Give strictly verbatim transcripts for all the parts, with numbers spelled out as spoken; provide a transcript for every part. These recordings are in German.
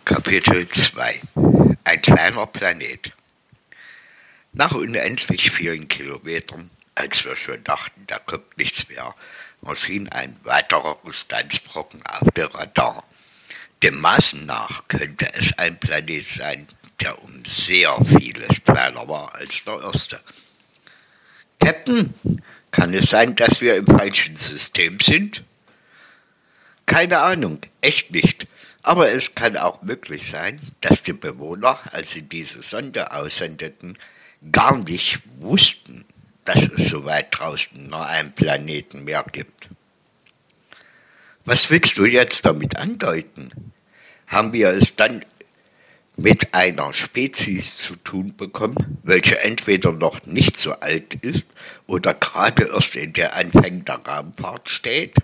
Kapitel zwei. Ein kleiner Planet. Nach unendlich vielen Kilometern, als wir schon dachten, da kommt nichts mehr, erschien ein weiterer Gesteinsbrocken auf dem Radar. Dem Maßen nach könnte es ein Planet sein, der um sehr vieles kleiner war als der erste. Captain, kann es sein, dass wir im falschen System sind? Keine Ahnung, echt nicht. Aber es kann auch möglich sein, dass die Bewohner, als sie diese Sonde aussendeten, gar nicht wussten, dass es so weit draußen noch einen Planeten mehr gibt. Was willst du jetzt damit andeuten? Haben wir es dann mit einer Spezies zu tun bekommen, welche entweder noch nicht so alt ist oder gerade erst in der Anfängen der Raumfahrt steht?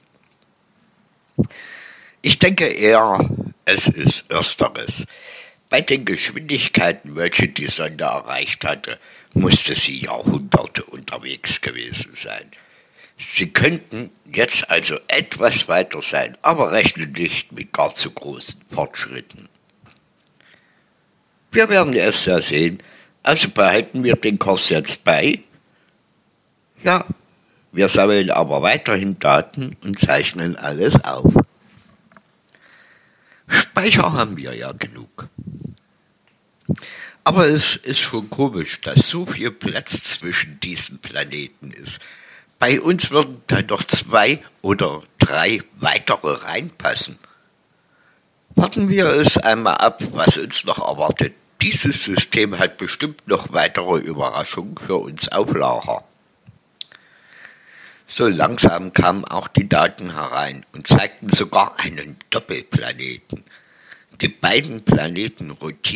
Ich denke eher, es ist Ersteres. Bei den Geschwindigkeiten, welche die Sonde erreicht hatte, musste sie Jahrhunderte unterwegs gewesen sein. Sie könnten jetzt also etwas weiter sein, aber rechnen nicht mit gar zu großen Fortschritten. Wir werden es ja sehen, also behalten wir den Kurs jetzt bei. Ja, wir sammeln aber weiterhin Daten und zeichnen alles auf. Speicher haben wir ja genug. Aber es ist schon komisch, dass so viel Platz zwischen diesen Planeten ist. Bei uns würden da noch zwei oder drei weitere reinpassen. Warten wir es einmal ab, was uns noch erwartet. Dieses System hat bestimmt noch weitere Überraschungen für uns auf Lager. So langsam kamen auch die Daten herein und zeigten sogar einen Doppelplaneten. Die beiden Planeten rotieren